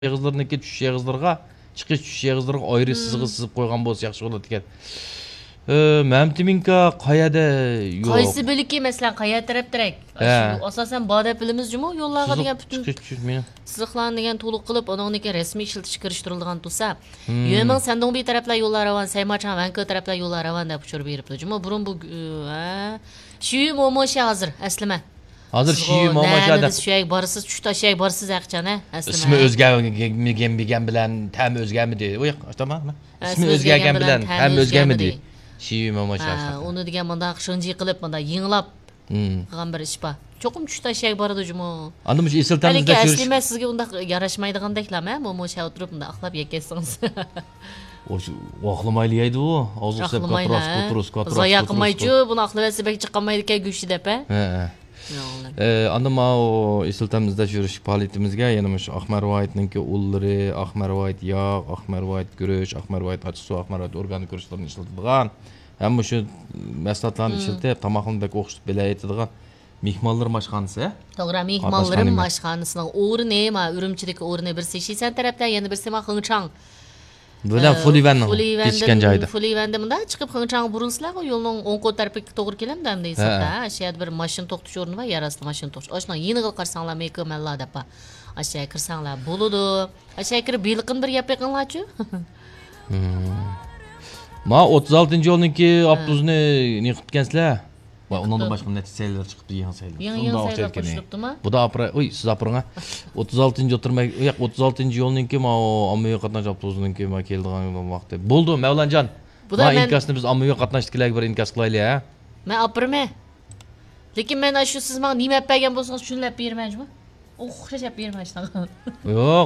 Egizlarniki tush egizlarga, chiqish tush egizlarga ayrı sızgı sızıp qo'ygan bo'lsa yaxshi bo'ladi ekan. Mamtiminka qayada yo'q. Qaysi bo'liki masalan qayerga taraf direk? Asosan bada bilimiz jumu yo'llarga degan butun siziqlarni degan to'liq qilib, uningga rasmiy ishlatish kirishtirilgan tursa, Yemen Sandong bir taraflar yo'llar ravan, Saymachan Vanko taraflar yo'llar ravan deb uçurib beribdi. Jumu burun bu shu momoshi hozir aslima. Hozir Shiyu Momoshada shuyak barsiz tushtashay barsiz aqchana aslida. İsmi o'zgargan bilan tam o'zgarmidi. O'y, tamommi? İsmi o'zgargan bilan tam o'zgarmidi. Shiyu Momoshada. Uni degan bunda xinji qilib bunda yinglab qilgan bir ish bor. Cho'qim tushtashay bor edi jumo. Anda mush esiltamizda ko'rish. Aslida sizga unda yarashmaydigandeklarmi? Momosha o'tirib bunda axlab yekaysiz. Oxlamayli yeydi u. Hozir sep katros. Zoya qilmaychi, buni axlab sebek chiqmaydi ekan go'shti deb, ha. Anda mao esiltamizda yurish faoliyatimizga yana mush Ahmarvoytninki ullari, Ahmarvoyt yog', Ahmarvoyt guruch, Ahmarvoyt ochiq suv, Ahmarvoyt organik guruchlarni ishlatilgan. Hamma shu mahsulotlarni ishlatib, tamoqimdagi o'xshatib belaydigan mehmonlar mashxonasi. To'g'ri, mehmonlar mashxonasining o'rni, Urumchidagi o'rni birsi Shisan tarafdan, yana birsi Xinchang. Bular Fulivanning ketishgan joyda. Fulivanda bunda chiqib Xinchang burilsizlar, yo'lning o'ng qo'l tarafiga to'g'ri kelamdi ham deysizda. Shayad bir mashina to'xtash o'rni va yarasli mashina to'xtash. Oshna yeniga qarsanglar mekamalla deb. Ashya kirsanglar bo'ladi. Ashya kirib belqin bir yap yaqinlarchi. Ma 36-yo'lniki avtobusni ne qilib ketgansizlar? Va undan boshqa natijalar chiqibdi, yangi saylar. Yangi saylar qo'shilibdimi? Bu da oy siz apiringa. 36-o'tirmay, 36-yo'lniki ma ommaviy qatnash avtobusiniki ma keldigan vaqtda. Bo'ldi, Mavlanjon. Ma inkasni biz ommaviy qatnashchilarga bir inkas qilaylik, ha? Men apirma. Lekin men shu siz menga nima bergan bo'lsangiz tushunlab bermayman. O'xshashab bermaysiz. Yo'q.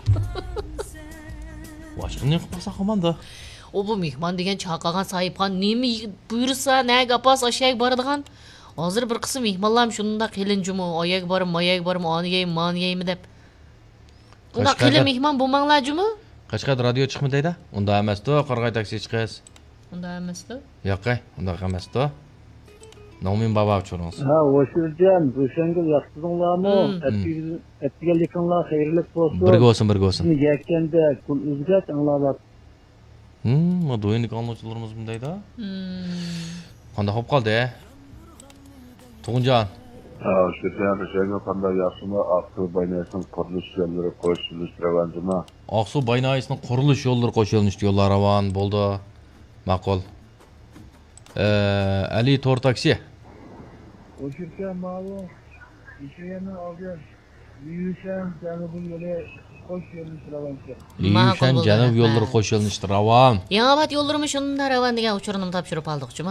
Boshqa ne qilsa xamanda. O bu mehmon degan chaqagan sahibxon nima buyursa, nega apas ashak boradigan. Hozir bir qism mehmonlar shunda qilin jumu, oyak borim, moyak borim, oni yeyim, mani yeyim deb. Unda qilin mehmon bo'lmanglar jumu? Qashqad radio chiqmadayda? Unda emas-da, Qarg'ay taksi chiqasiz. Unda emas-da? Yo'q, unda emas-da. Nomin baba uchurunuz. Ha, o'shirjan, o'shanga yaxshidinglarmi? Etganlikinglar xayrli bo'lsin. Birga olsin. Yakkanda kun o'zgat anglab. Do'yinlik anlovchilarimiz bundayda. Qanday bo'lib qoldi? Tug'unjon. Shu yerga qanday yaxshimi? Aqsuv baynayisining qurilish yo'llari qo'shilish ravandimi? Aqsuv baynayisining qurilish yo'llari qo'shilish yo'llari ravan bo'ldi. Ma'qul. Ali Tor taksi. O'shirga ma'lum. Ishini olgan. Yushan janubiy yo'li Yushan janub yo'llari qo'shilishdi ravan. Yangibat yo'llarimiz shunda ravan degan uchurini topshirib oldik-chimi?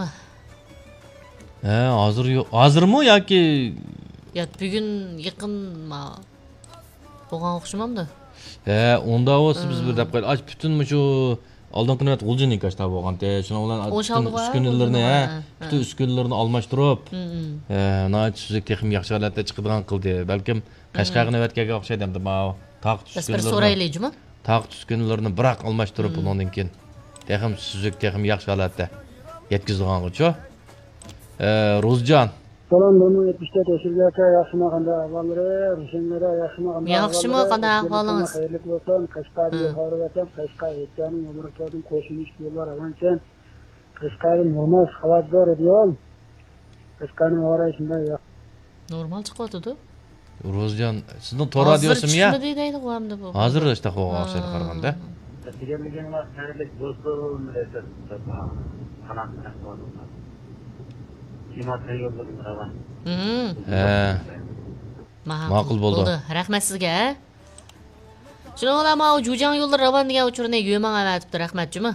Hozirmi yoki bugun yaqin bo'lgan o'xshamamdi. Unda o'zi biz bir deb qo'ydik. Butun shu oldingi kunat g'uljinlik qashtab bo'lgan-da. Shuni bilan uskunlarni, butun uskunlarni almashtirib, sizga texnik yaxshi holatda chiqadigan qildi. Balkim Qashqarni vatkaga o'xshaydi hamda taq tushkunlarni taq tushkunlarni biroq almashtirib undan keyin texim suzuk texim yaxshi holatda yetkazilgancha. Ro'zjon. Salom, buni 74 yoshlarga yaxshimi qanday ahvollari, rushinlari yaxshimi qanday ahvolingiz? Xayrli bo'lsin. Qashqarga xorvatam, Qashqar yetganim umrlardan qo'shilish yo'llar avanchan. Qashqarning normal xabar ediyor. Qashqarning orasi shunday normal chiqyapti-ku. Ro'zjon, sizning Tor radiosimi ya? Hozir deydi qo'yamda bu. Hozir ishda qo'ygan o'xshaydi qaraganda. Deganliginglar xayrli bo'lsin. Ma'qul bo'ldi. Rahmat sizga. Shuningdek, mana Jo'jan yo'llar ravan degan uchurni yo'man avatibdi, rahmatchimi?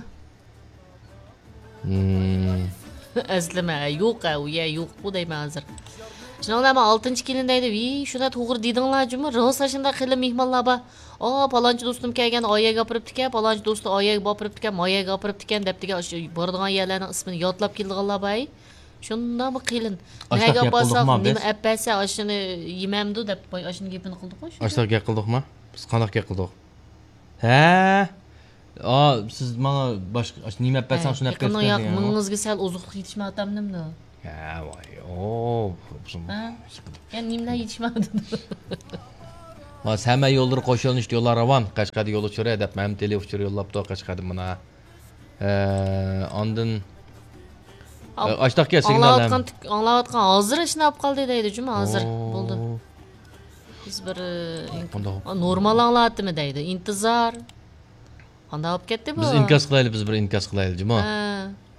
Aslima yo'q, bu deyman hozir. Shuningdek, mana 6-kelindaydi, shuna to'g'ri dedinglar-jimi? Rosa shunday qilib mehmonlar bor. Palonchi do'stim kelgan, oyaga gapiribdi-kan, palonchi do'sti oyaga gapiribdi-kan, moyaga gapiribdi-kan debdigan boradigan yerlarning ismini yodlab keldiganlar bor. Shundami qilin. Nega bo'lsa, nima appasa oshini yemamdi deb oshini gapini qildik-ku. Oshlar gap qildikmi? Biz qanday gap qildik? Siz menga boshqa nima appasang shuni gap qildingiz. Yo'q, mingizga sal ozuqlik yetishmatamdimmi? Voy, nimlar yetishmadi. Hamma yo'llar qo'shilinish yo'llar ravon. Qashqarda yo'l uchiradi deb men telefon yo'llabdi Qashqarda buna. Ondan Açtaqqa signallar. Anglayotgan hozir ishni olib qoldi deydi juma hozir bo'ldi. Biz bir normal anglatdimi deydi. İntizar. Qanday olib ketdi bu? Biz inkas qilaylik, biz bir inkas qilaylik juma.